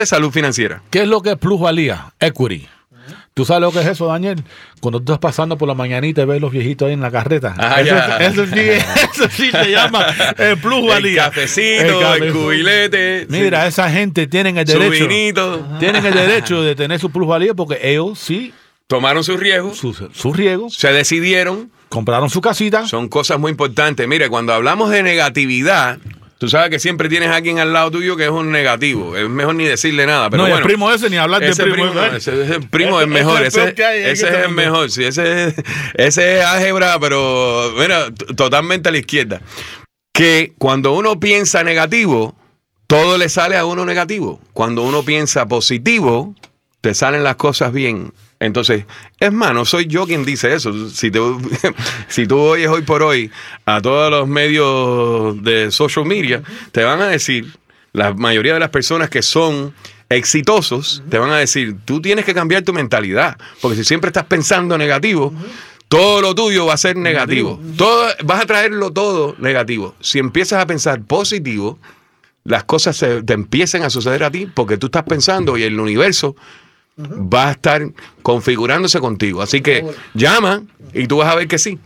Salud Financiera. ¿Qué es lo que es plusvalía? Equity. ¿Tú sabes lo que es eso, Daniel? Cuando tú estás pasando por la mañanita y ves los viejitos ahí en la carreta. Eso sí se llama plusvalía. El cafecito, el cubilete. Mira, esa gente tienen el derecho. Su vinito. Tienen el derecho de tener su plusvalía porque ellos sí tomaron sus riesgos. Sus riesgos. Se decidieron. Compraron su casita. Son cosas muy importantes. Mire, cuando hablamos de negatividad, tú sabes que siempre tienes a alguien al lado tuyo que es un negativo. Es mejor ni decirle nada. Pero el primo ese, ni hablar de primo. Ese primo es mejor. Ese es el mejor. Sí, ese es álgebra, pero mira, totalmente a la izquierda. Que cuando uno piensa negativo, todo le sale a uno negativo. Cuando uno piensa positivo, te salen las cosas bien. Entonces, es más, no soy yo quien dice eso. Si tú oyes hoy por hoy a todos los medios de social media, te van a decir, la mayoría de las personas que son exitosos, te van a decir, tú tienes que cambiar tu mentalidad, porque si siempre estás pensando negativo, todo lo tuyo va a ser negativo. Vas a traerlo todo negativo. Si empiezas a pensar positivo, las cosas te empiezan a suceder a ti, porque tú estás pensando y el universo va a estar configurándose contigo. Así que llama y tú vas a ver que sí.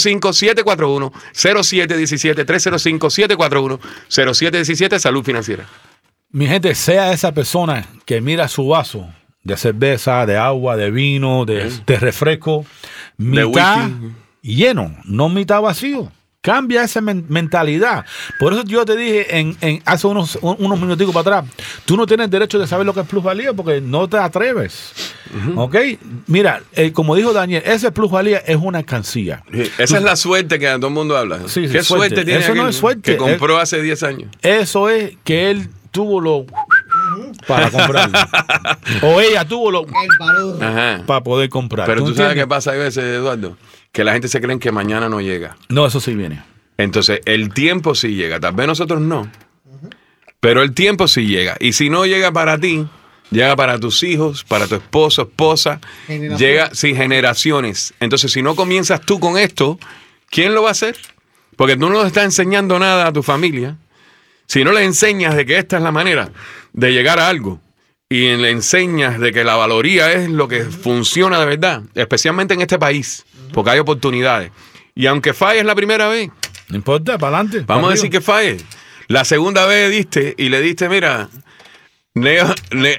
305-741-0717. 305-741-0717. Salud Financiera. Mi gente, sea esa persona que mira su vaso de cerveza, de agua, de vino, de refresco, mitad lleno, no mitad vacío. Cambia esa mentalidad. Por eso yo te dije hace unos minuticos para atrás, tú no tienes derecho de saber lo que es plusvalía porque no te atreves. ¿Ok? Mira, como dijo Daniel, ese plusvalía es una alcancía. Esa es la suerte que todo el mundo habla. Sí, ¿Qué suerte tiene eso no es suerte. Que compró hace 10 años? Eso es que él tuvo lo para comprarlo. O ella tuvo lo para poder comprar. Pero tú sabes qué pasa a veces, Eduardo, que la gente se cree que mañana no llega. No, eso sí viene. Entonces, el tiempo sí llega. Tal vez nosotros no. Pero el tiempo sí llega. Y si no llega para ti, llega para tus hijos, para tu esposo, esposa. Llega, sí, generaciones. Entonces, si no comienzas tú con esto, ¿quién lo va a hacer? Porque tú no le estás enseñando nada a tu familia. Si no le enseñas de que esta es la manera de llegar a algo y le enseñas de que la valoría es lo que funciona de verdad, especialmente en este país, porque hay oportunidades. Y aunque falles la primera vez, no importa, para adelante. Vamos a decir que falles. La segunda vez diste y le diste, mira, nail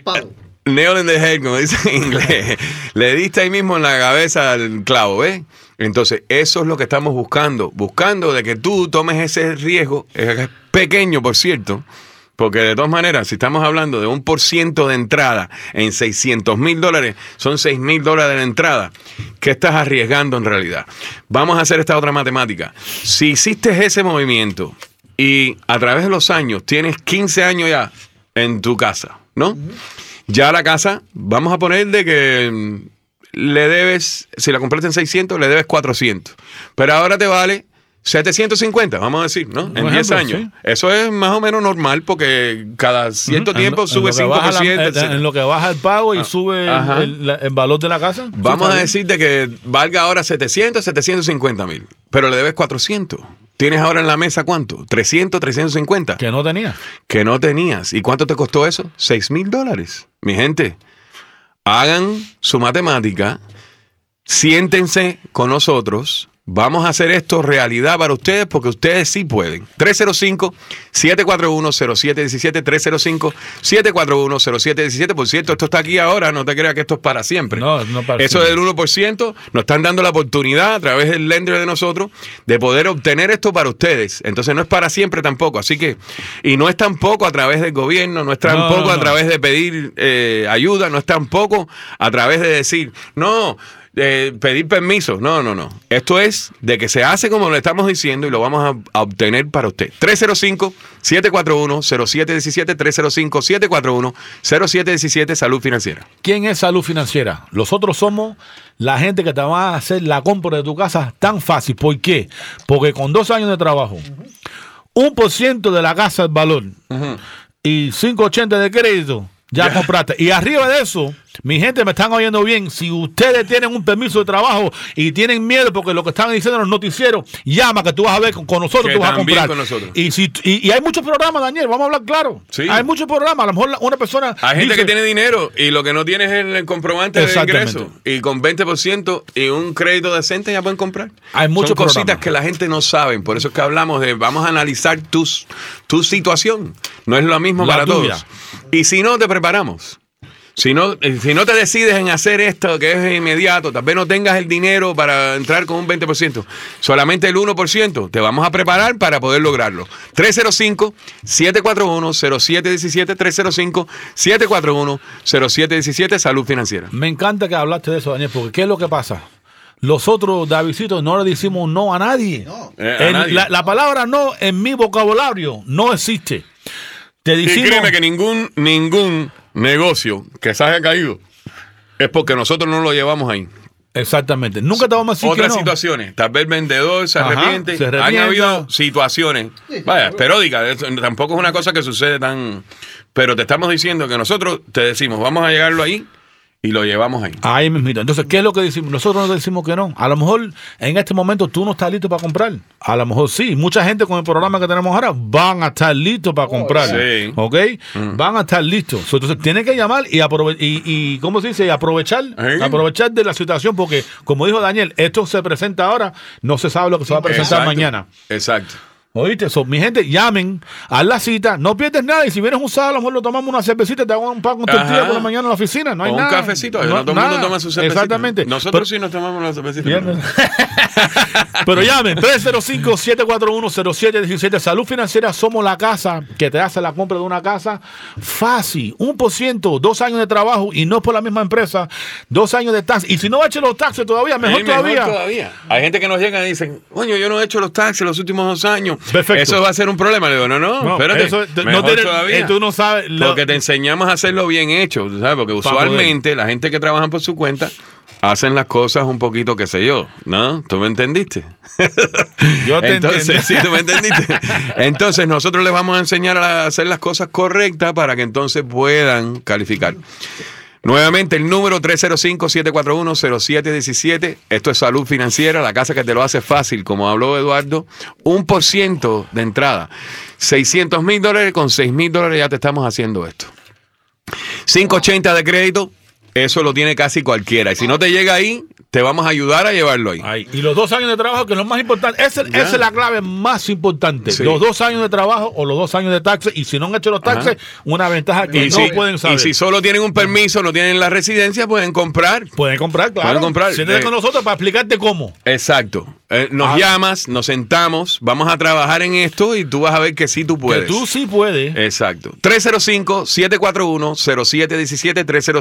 in the head, como dice en inglés. Le diste ahí mismo en la cabeza al clavo, ¿ves? Entonces, eso es lo que estamos buscando. Buscando de que tú tomes ese riesgo, es pequeño, por cierto, porque de todas maneras, si estamos hablando de 1% de entrada en $600,000, son $6,000 de entrada. ¿Qué estás arriesgando en realidad? Vamos a hacer esta otra matemática. Si hiciste ese movimiento y a través de los años, tienes 15 años ya en tu casa, ¿no? Ya la casa, vamos a poner de que le debes, si la compraste en 600, le debes 400. Pero ahora te vale 750, vamos a decir, ¿no? En 10 años. Sí. Eso es más o menos normal porque cada cierto tiempo sube 5%. En lo que baja el pago y sube el valor de la casa. Vamos a decirte que valga ahora 750,000, pero le debes 400. ¿Tienes ahora en la mesa cuánto? 300, 350. Que no tenías. Que no tenías. ¿Y cuánto te costó eso? $6,000. Mi gente, hagan su matemática, siéntense con nosotros. Vamos a hacer esto realidad para ustedes porque ustedes sí pueden. 305-741-0717, 305-741-0717. Por cierto, esto está aquí ahora, no te creas que esto es para siempre. No para eso siempre. Del 1%, nos están dando la oportunidad a través del lender de nosotros de poder obtener esto para ustedes. Entonces no es para siempre tampoco. Así que, y no es tampoco a través del gobierno, no es tampoco a través de pedir ayuda, no es tampoco a través de decir, pedir permiso. No. Esto es de que se hace como lo estamos diciendo y lo vamos a obtener para usted. 305-741-0717, 305-741-0717, Salud Financiera. ¿Quién es Salud Financiera? Nosotros somos la gente que te va a hacer la compra de tu casa tan fácil. ¿Por qué? Porque con 2 años de trabajo, 1% de la casa es valor y 580 de crédito. Ya compraste. Y arriba de eso, Mi gente, me están oyendo bien. Si ustedes tienen un permiso de trabajo y tienen miedo porque lo que están diciendo los noticieros, llama que tú vas a ver con nosotros, tú vas a comprar. Y hay muchos programas, Daniel, vamos a hablar claro. Sí. Hay muchos programas. A lo mejor una persona... Hay gente que tiene dinero y lo que no tiene es el comprobante de ingreso. Y con 20% y un crédito decente ya pueden comprar. Hay muchos Son cositas que la gente no sabe. Por eso es que hablamos de vamos a analizar tu situación. No es lo mismo para todos. Y si no, te preparamos. Si no te decides en hacer esto que es inmediato, tal vez no tengas el dinero para entrar con un 20%, solamente el 1%, te vamos a preparar para poder lograrlo. 305-741-0717, 305-741-0717, Salud Financiera. Me encanta que hablaste de eso, Daniel, porque ¿qué es lo que pasa? Nosotros, Davidcito, no le decimos no a nadie. No. A nadie. La palabra no en mi vocabulario no existe. Te decimos, y créeme que ningún negocio que se haya caído es porque nosotros no lo llevamos ahí. Exactamente. Nunca te vamos a decir otras que no. Situaciones. Tal vez el vendedor se arrepiente. Han habido situaciones, periódicas. Tampoco es una cosa que sucede tan... Pero te estamos diciendo que nosotros te decimos, vamos a llegarlo ahí. Y lo llevamos ahí. Ahí mismito. Entonces, ¿qué es lo que decimos? Nosotros no decimos que no. A lo mejor en este momento tú no estás listo para comprar. A lo mejor sí. Mucha gente con el programa que tenemos ahora van a estar listos para comprar. Sí. ¿Ok? Van a estar listos. Entonces, tienen que llamar y ¿cómo se dice? Aprovechar de la situación porque, como dijo Daniel, esto se presenta ahora, no se sabe lo que se va a presentar mañana. Exacto. ¿Oíste? Mi gente, llamen a la cita, no pierdes nada. Y si vienes un sábado, a lo mejor lo tomamos una cervecita, te hago un pan con tortilla por la mañana en la oficina. No hay nada. Un cafecito, no todo el mundo toma su cervecita. Exactamente. Nosotros sí nos tomamos una cervecita. Pero llamen, 305-741-0717. Salud Financiera, somos la casa que te hace la compra de una casa fácil. 1%, 2 años de trabajo y no es por la misma empresa. 2 años de taxes. Y si no he hecho los taxes todavía, mejor todavía. Hay gente que nos llega y dicen, coño, yo no he hecho los taxes los últimos 2 años. Perfecto. Eso va a ser un problema. Le digo, no, espérate. Eso, todavía. Tú no sabes. Porque te enseñamos a hacerlo bien hecho, ¿sabes? Porque usualmente la gente que trabaja por su cuenta hacen las cosas un poquito, qué sé yo, ¿no? ¿Tú me entendiste? Yo te Entonces, sí, tú me entendiste. Entonces, nosotros les vamos a enseñar a hacer las cosas correctas para que entonces puedan calificar. Nuevamente, el número 305-741-0717. Esto es Salud Financiera, la casa que te lo hace fácil, como habló Eduardo. 1% de entrada. $600,000, con $6,000 ya te estamos haciendo esto. 580 de crédito, eso lo tiene casi cualquiera. Y si no te llega ahí, te vamos a ayudar a llevarlo ahí. Y los 2 años de trabajo, que es lo más importante. Esa es la clave más importante. Sí. Los 2 años de trabajo o los 2 años de taxes. Y si no han hecho los taxes, una ventaja que no pueden saber. Y si solo tienen un permiso, no tienen la residencia, pueden comprar. Pueden comprar, claro. Pueden comprar. Siéntate con nosotros para explicarte cómo. Exacto. Nos llamas, nos sentamos, vamos a trabajar en esto y tú vas a ver que sí tú puedes. Que tú sí puedes. Exacto. 305-741-0717,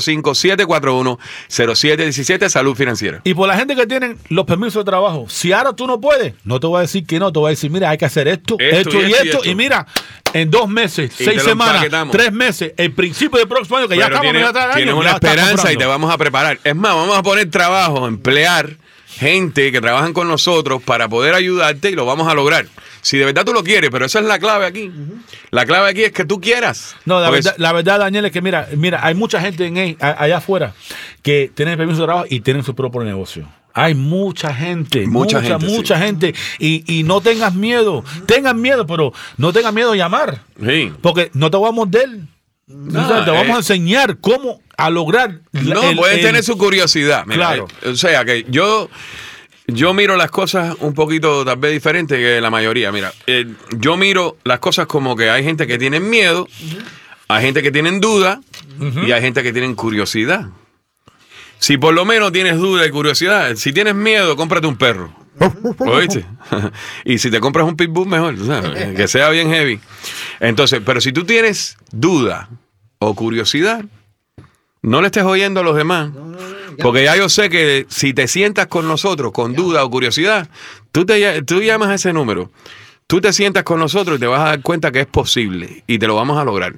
305-741-0717, Salud Financiera. Y por la gente que tienen los permisos de trabajo, si ahora tú no puedes, no te voy a decir que no, te voy a decir, mira, hay que hacer esto y esto. Y mira, en 2 meses, 6 semanas, 3 meses, el principio del próximo año, que ya estamos en el año. Tienes una esperanza y te vamos a preparar. Es más, vamos a poner trabajo, emplear gente que trabajan con nosotros para poder ayudarte y lo vamos a lograr. Si de verdad tú lo quieres, pero esa es la clave aquí. La clave aquí es que tú quieras. No, la verdad, Daniel, es que mira, hay mucha gente allá afuera que tiene permiso de trabajo y tienen su propio negocio. Hay mucha gente. Mucha gente. Y no tengas miedo. Tengan miedo, pero no tengas miedo de llamar. Sí. Porque no te vamos a morder. No, te vamos a enseñar cómo a lograr. Pueden tener su curiosidad. Mira, claro. O sea, que yo miro las cosas un poquito tal vez diferente que la mayoría. Mira, yo miro las cosas como que hay gente que tiene miedo, hay gente que tiene duda y hay gente que tiene curiosidad. Si por lo menos tienes duda y curiosidad, si tienes miedo, cómprate un perro. ¿Oíste? Y si te compras un pitbull, mejor, ¿sabes? Que sea bien heavy. Entonces, pero si tú tienes duda o curiosidad, no le estés oyendo a los demás. Porque ya yo sé que si te sientas con nosotros con duda o curiosidad, tú llamas a ese número. Tú te sientas con nosotros y te vas a dar cuenta que es posible y te lo vamos a lograr.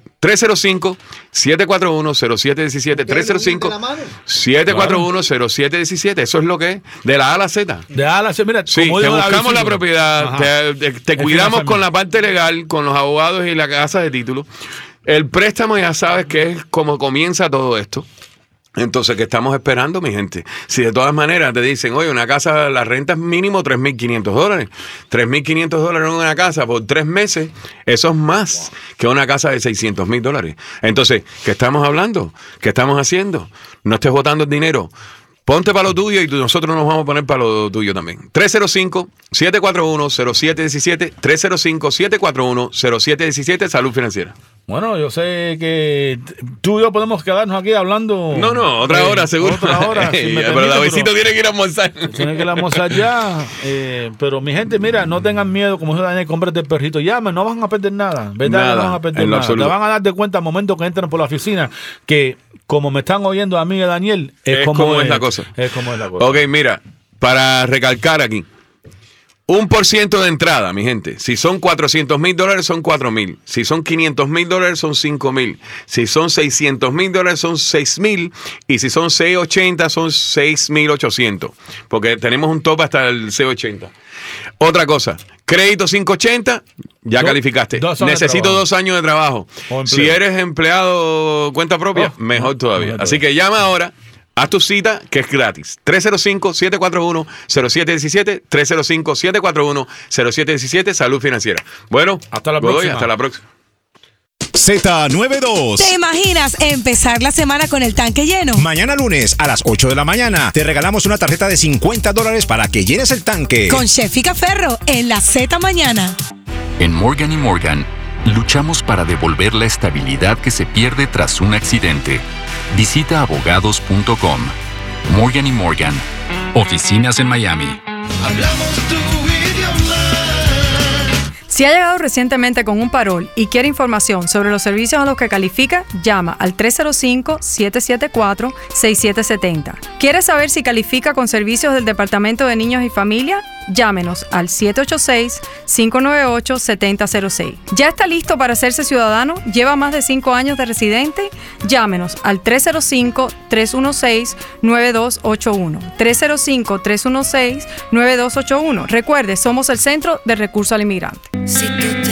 305-741-0717. 305-741-0717. Eso es lo que es. De la A a la Z. De A a la Z, mira. Sí, te buscamos la propiedad, te cuidamos con la parte legal, con los abogados y la casa de título. El préstamo ya sabes que es como comienza todo esto. Entonces, ¿qué estamos esperando, mi gente? Si de todas maneras te dicen, oye, una casa, la renta es mínimo $3,500. $3,500 en una casa por 3 meses, eso es más que una casa de $600,000. Entonces, ¿qué estamos hablando? ¿Qué estamos haciendo? No estés botando el dinero. Ponte para lo tuyo y nosotros nos vamos a poner para lo tuyo también. 305-741-0717. 305-741-0717. Salud Financiera. Bueno, yo sé que tú y yo podemos quedarnos aquí hablando. No, otra hora, seguro. Otra hora, si me pero Davidcito tiene que ir a almorzar. Tiene que ir a almorzar ya. Pero mi gente, mira, no tengan miedo, como dijo Daniel, cómprate el perrito. Llamen, no van a perder nada. ¿Verdad? Nada, no van a perder en lo nada. absoluto. Te van a dar de cuenta al momento que entren por la oficina que, como me están oyendo a mí y a Daniel, es como es la cosa. Es como es la cosa. Ok, mira, para recalcar aquí. 1% de entrada, mi gente. Si son $400,000, son $4,000. Si son $500,000, son $5,000. Si son $600,000, son $6,000. Y si son 680, son $6,800. Porque tenemos un top hasta el 680. Otra cosa, crédito 580, ya calificaste. Necesito 2 años de trabajo. Si eres empleado cuenta propia, mejor todavía. Así que llama ahora. Haz tu cita, que es gratis. 305-741-0717. 305-741-0717. Salud Financiera. Bueno, hasta la próxima. Hasta la próxima. Z92. ¿Te imaginas empezar la semana con el tanque lleno? Mañana lunes a las 8 de la mañana te regalamos una tarjeta de $50 para que llenes el tanque. Con Chef y Caferro en la Z Mañana. En Morgan & Morgan, luchamos para devolver la estabilidad que se pierde tras un accidente. Visita abogados.com. Morgan & Morgan. Oficinas en Miami. Hablamos tu idioma. Si ha llegado recientemente con un parol y quiere información sobre los servicios a los que califica, llama al 305-774-6770. ¿Quiere saber si califica con servicios del Departamento de Niños y Familia? Llámenos al 786-598-7006. ¿Ya está listo para hacerse ciudadano? ¿Lleva más de 5 años de residente? Llámenos al 305-316-9281. 305-316-9281. Recuerde, somos el Centro de Recursos al Inmigrante.